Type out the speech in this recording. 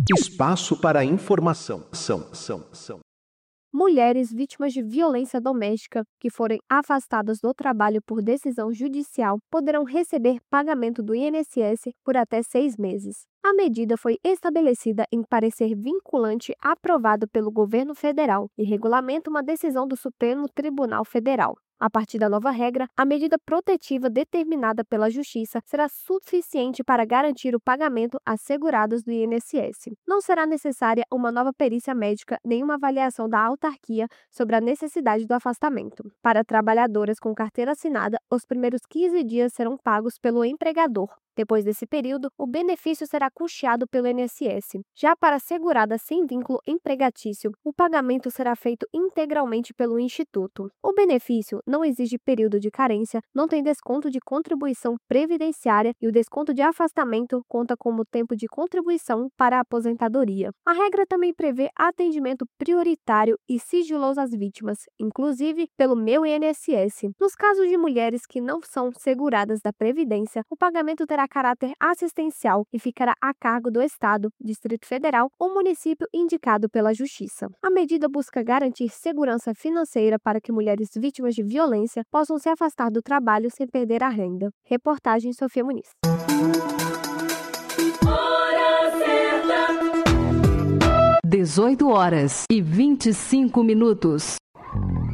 Espaço para informação. Mulheres vítimas de violência doméstica que forem afastadas do trabalho por decisão judicial poderão receber pagamento do INSS por até 6 meses. A medida foi estabelecida em parecer vinculante aprovado pelo governo federal e regulamenta uma decisão do Supremo Tribunal Federal. A partir da nova regra, a medida protetiva determinada pela Justiça será suficiente para garantir o pagamento às seguradas do INSS. Não será necessária uma nova perícia médica nem uma avaliação da autarquia sobre a necessidade do afastamento. Para trabalhadoras com carteira assinada, os primeiros 15 dias serão pagos pelo empregador. Depois desse período, o benefício será custeado pelo INSS. Já para seguradas sem vínculo empregatício, o pagamento será feito integralmente pelo Instituto. O benefício não exige período de carência, não tem desconto de contribuição previdenciária e o desconto de afastamento conta como tempo de contribuição para a aposentadoria. A regra também prevê atendimento prioritário e sigiloso às vítimas, inclusive pelo Meu INSS. Nos casos de mulheres que não são seguradas da Previdência, o pagamento terá caráter assistencial e ficará a cargo do Estado, Distrito Federal ou município indicado pela Justiça. A medida busca garantir segurança financeira para que mulheres vítimas de violência possam se afastar do trabalho sem perder a renda. Reportagem Sofia Muniz. 18h25.